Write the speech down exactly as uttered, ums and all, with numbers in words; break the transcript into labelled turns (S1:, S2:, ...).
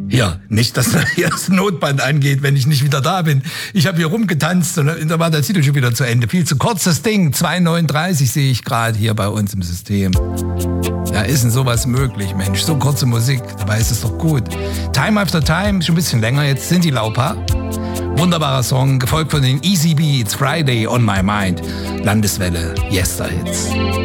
S1: Ja, nicht, dass hier das Notband angeht, wenn ich nicht wieder da bin. Ich habe hier rumgetanzt und da war der Titel schon wieder zu Ende. Viel zu kurz das Ding. zwei neununddreißig sehe ich gerade hier bei uns im System. Ja, ist denn sowas möglich, Mensch? So kurze Musik, dabei ist es doch gut. Time After Time, schon ein bisschen länger jetzt, Cyndi Lauper. Wunderbarer Song, gefolgt von den Easy Beats, Friday on My Mind. Landeswelle, Yester Hits.